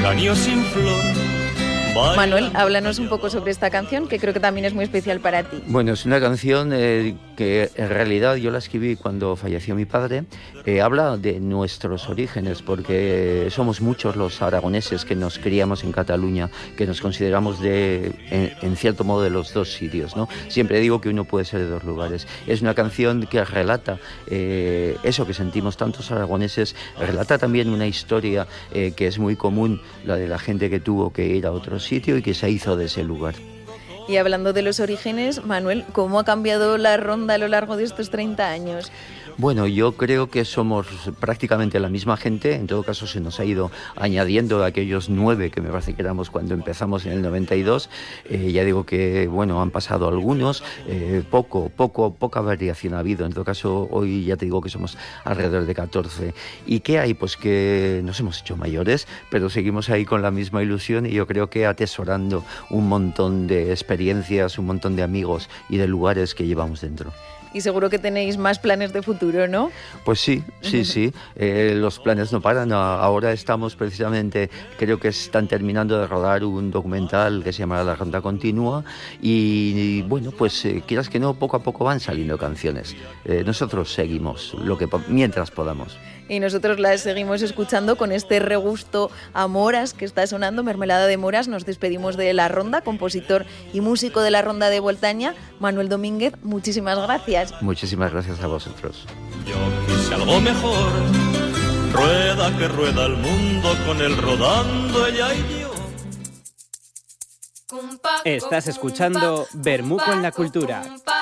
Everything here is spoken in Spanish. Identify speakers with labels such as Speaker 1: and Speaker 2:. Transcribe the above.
Speaker 1: geranio sin flor.
Speaker 2: Manuel, háblanos un poco sobre esta canción, que creo que también es muy especial para ti.
Speaker 3: Bueno, es una canción que en realidad yo la escribí cuando falleció mi padre. Habla de nuestros orígenes, porque somos muchos los aragoneses que nos criamos en Cataluña, que nos consideramos en cierto modo de los dos sitios, ¿no? Siempre digo que uno puede ser de dos lugares. Es una canción que relata eso que sentimos tantos aragoneses, relata también una historia que es muy común, la de la gente que tuvo que ir a otros sitio y que se hizo de ese lugar.
Speaker 2: Y hablando de los orígenes, Manuel, ¿cómo ha cambiado la ronda a lo largo de estos 30 años?
Speaker 3: Bueno, yo creo que somos prácticamente la misma gente. En todo caso, se nos ha ido añadiendo aquellos 9 que me parece que éramos cuando empezamos en el 92. Ya digo que, bueno, han pasado algunos, poca variación ha habido. En todo caso, hoy ya te digo que somos alrededor de 14. ¿Y qué hay? Pues que nos hemos hecho mayores, pero seguimos ahí con la misma ilusión y yo creo que atesorando un montón de experiencias, un montón de amigos y de lugares que llevamos dentro.
Speaker 2: Y seguro que tenéis más planes de futuro, ¿no?
Speaker 3: Pues sí. Los planes no paran. Ahora estamos precisamente, creo que están terminando de rodar un documental que se llama La Ronda Continua y bueno, pues quieras que no, poco a poco van saliendo canciones. Nosotros seguimos mientras podamos.
Speaker 2: Y nosotros las seguimos escuchando con este regusto a moras que está sonando, Mermelada de Moras. Nos despedimos de La Ronda, compositor y músico de La Ronda de Voltaña, Manuel Domínguez. Muchísimas gracias.
Speaker 3: Muchísimas gracias a vosotros.
Speaker 1: Yo quise algo mejor, rueda que rueda el mundo con él rodando ella y yo.
Speaker 4: Estás escuchando Bermú con la Cultura.